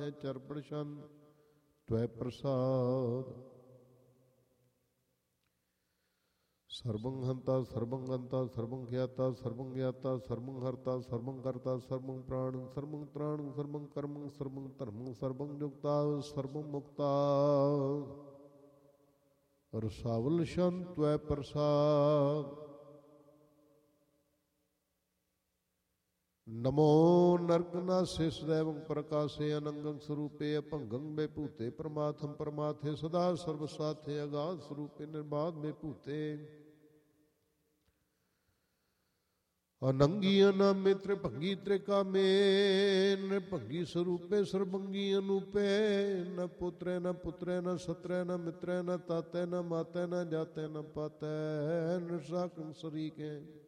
ਹੈ ਚਰਪੜ ਸ਼ਨ ਤਵੈ ਪ੍ਰਸਾਦ। ਸਰਬੰ ਹੰਤਾ ਸਰਬੰ ਗੰਤਾ ਸਰਬੰ ਗਿਆਤਾ ਸਰਬੰ ਗਿਆਤਾ ਸਰਬੰ ਹਰਤਾ ਸਰਬੰ ਕਰਤਾ ਸਰਬੰ ਪ੍ਰਾਣੰ ਸਰਬੰ ਤ੍ਰਾਣੰ ਸਰਬੰ ਕਰਮੰ ਸਰਬੰ ਧਰਮੰ ਸਰਬੰ ਯੁਕਤਾ ਸਰਬੰ ਮੁਕਤਾ। ਰਸਾਵਲ ਸ਼ਨ ਤਵੈ ਪ੍ਰਸਾਦ। ਨਮੋ ਨਰਕਨਾਸੇ ਸਦੈਵੰ ਪ੍ਰਕਾਸੇ ਅਨੰਗੰ ਸਰੂਪੇ ਅਭੰਗੰ ਬੇਭੂਤੇ ਪ੍ਰਮਾਥਮ ਪ੍ਰਮਾਥੇ ਸਦਾ ਸਰਬ ਸਾਥੇ ਅਗਾਧ ਸਰੂਪੇ ਨਿਰਬਾਧ ਬੇਭੂਤੇ। ਅਨੰਗੀ ਅਨਾਮੇ ਤ੍ਰਿਭੰਗੀ ਤ੍ਰਿਕਾਮੇ ਨਿਰਭੰਗੀ ਸਰੂਪੇ ਸਰਬੰਗੀ ਅਨੂਪੇ। ਨ ਪੁੱਤਰੈ ਨ ਪੁੱਤਰੈ ਨ ਸਤਰੈ ਨ ਮਿਤਰੈ ਨ ਤਾਤੈ ਨ ਮਾਤੈ ਨ ਜਾਤੈ ਨ ਪਾਤੈ ਨਿਰਸਾਕੰ ਸਰੀਕੈ।